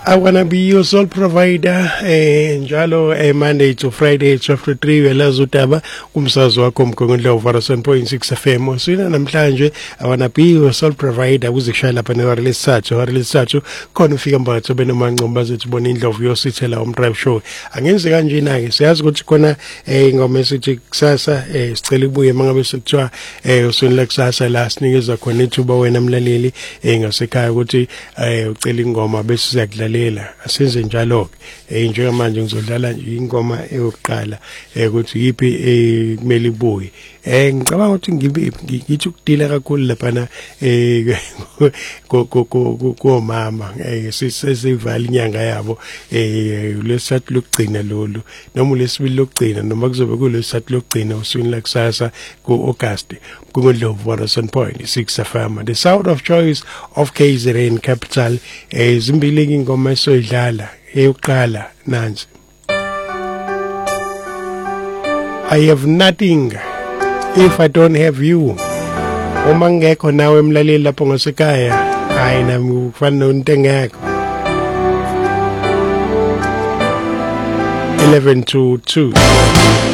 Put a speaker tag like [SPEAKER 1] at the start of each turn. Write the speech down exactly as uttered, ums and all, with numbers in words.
[SPEAKER 1] I wanna be your sole provider eh njalo eh Monday to Friday twelve to three welazo utaba kumsazo wakho mgongondlo seven point six F M usina namhlanje I wanna be your sole provider uzishaya lapha nehora lesithathu hora lesithathu khona ufika mbatho benomanqomba zethu bona indlovu yosithela um drive show angenze kanjena ke siyazi ukuthi khona eh ingoma esithi kusasa eh sicela ibuye mangabe sekuthiwa eh usweni la kusasa la sinikeza khona ithuba wena mlaleli eh ngasekhaya ukuthi eh ucela ingoma bese siyakudlalela asenze njalo eh njengamanje ngizodlala nje ingoma eyokuqala eh ukuthi yipi kumele ibuye eh ngicabanga ukuthi ngithi ukudila kakhulu lapha eh ko ko ko mama eh sisivala inyanga yabo eh lesathu lokugcina lolu noma lesibili lokugcina noma kuzobe kulesathu lokugcina uswini la kusasa ku August kungondlovu seven point six F M the sound of choice of K Z N capital eh zimbili ingoma esoyidlala eyokuqala nansi I have nothing if I don't have you uma ngekho nawe emlaleli lapho ngasekhaya hayi nami ufana nonto engekho eleven to two